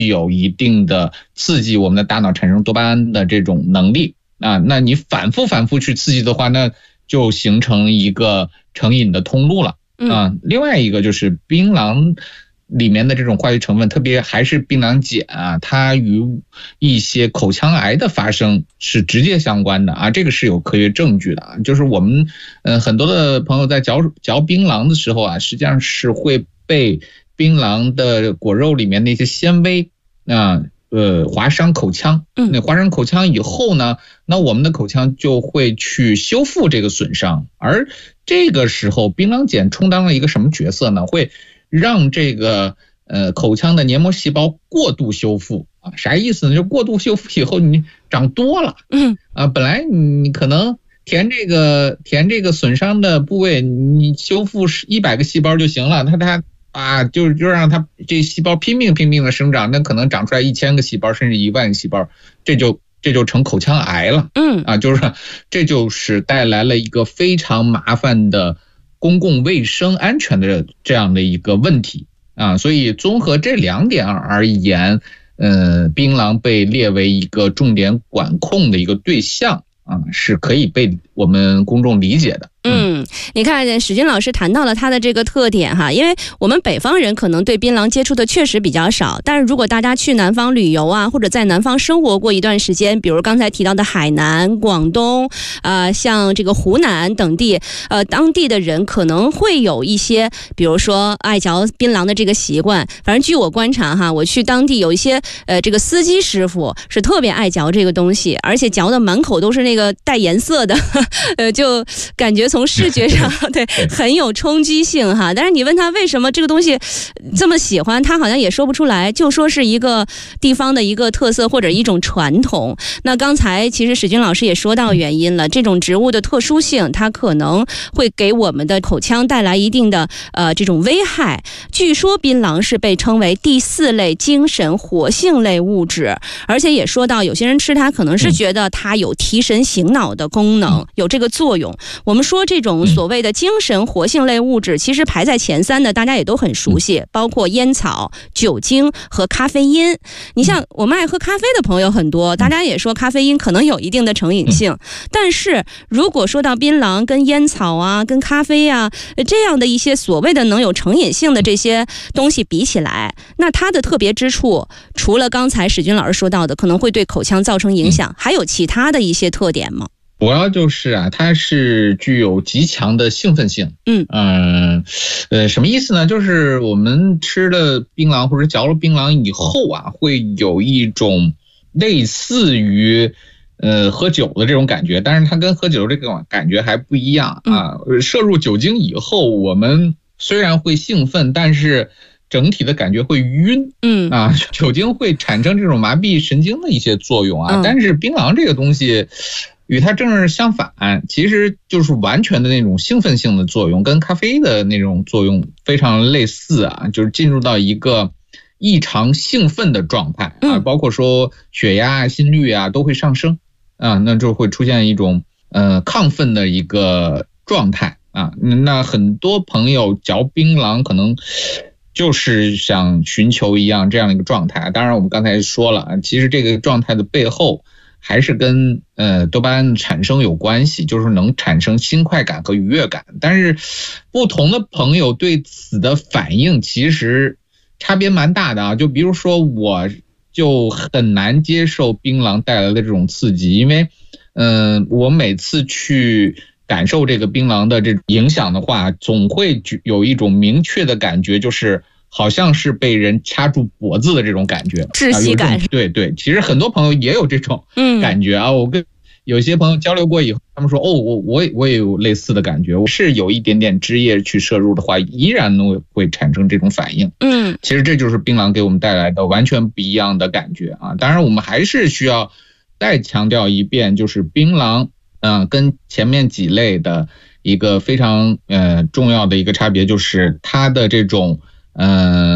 有一定的刺激我们的大脑产生多巴胺的这种能力啊。那你反复去刺激的话，那就形成一个成瘾的通路了啊。另外一个就是槟榔里面的这种化学成分，特别还是槟榔碱啊，它与一些口腔癌的发生是直接相关的啊，这个是有科学证据的啊。就是我们很多的朋友在嚼槟榔的时候啊，实际上是会被槟榔的果肉里面那些纤维啊划伤口腔。那划伤口腔以后呢，那我们的口腔就会去修复这个损伤，而这个时候槟榔碱充当了一个什么角色呢？会让这个口腔的黏膜细胞过度修复啊。啥意思呢？就过度修复以后你长多了本来你可能填这个损伤的部位，你修复100个细胞就行了，它就让它这细胞拼命的生长，那可能长出来1000个细胞甚至1万个细胞，这就成口腔癌了就是这就是带来了一个非常麻烦的公共卫生安全的这样的一个问题啊。所以综合这2点而言，槟榔被列为一个重点管控的一个对象啊，是可以被我们公众理解的。 你看史军老师谈到了它的这个特点哈，因为我们北方人可能对槟榔接触的确实比较少，但是如果大家去南方旅游啊，或者在南方生活过一段时间，比如刚才提到的海南、广东像这个湖南等地，当地的人可能会有一些比如说爱嚼槟榔的这个习惯。反正据我观察哈，我去当地有一些这个司机师傅是特别爱嚼这个东西，而且嚼的满口都是那个带颜色的就感觉从视觉上对很有冲击性哈。但是你问他为什么这个东西这么喜欢，他好像也说不出来，就说是一个地方的一个特色或者一种传统。那刚才其实史军老师也说到原因了，这种植物的特殊性，它可能会给我们的口腔带来一定的这种危害。据说槟榔是被称为第4类精神活性类物质，而且也说到有些人吃它可能是觉得它有提神醒脑的功能，有这个作用。我们说这种所谓的精神活性类物质，其实排在前3的大家也都很熟悉，包括烟草、酒精和咖啡因。你像我们爱喝咖啡的朋友很多，大家也说咖啡因可能有一定的成瘾性，但是如果说到槟榔跟烟草啊、跟咖啡啊这样的一些所谓的能有成瘾性的这些东西比起来，那它的特别之处除了刚才史军老师说到的可能会对口腔造成影响，还有其他的一些特点吗？ 主要就是它是具有极强的兴奋性。什么意思呢？就是我们吃了槟榔或者嚼了槟榔以后会有一种类似于喝酒的这种感觉，但是它跟喝酒这个感觉还不一样摄入酒精以后，我们虽然会兴奋，但是整体的感觉会晕。酒精会产生这种麻痹神经的一些作用但是槟榔这个东西与它正是相反，其实就是完全的那种兴奋性的作用，跟咖啡的那种作用非常类似就是进入到一个异常兴奋的状态包括说血压、心率都会上升那就会出现一种亢奋的一个状态那很多朋友嚼槟榔可能就是想寻求这样的一个状态。当然我们刚才说了其实这个状态的背后还是跟多巴胺产生有关系，就是能产生新快感和愉悦感。但是不同的朋友对此的反应其实差别蛮大的就比如说我就很难接受槟榔带来的这种刺激，因为我每次去感受这个槟榔的这种影响的话，总会有一种明确的感觉，就是好像是被人掐住脖子的这种感觉， 窒息感。 对，其实很多朋友也有这种感觉我跟有些朋友交流过以后，他们说我也有类似的感觉，我是有一点点汁液去摄入的话，依然会产生这种反应。其实这就是槟榔给我们带来的完全不一样的感觉当然我们还是需要再强调一遍，就是槟榔跟前面几类的一个非常重要的一个差别，就是它的这种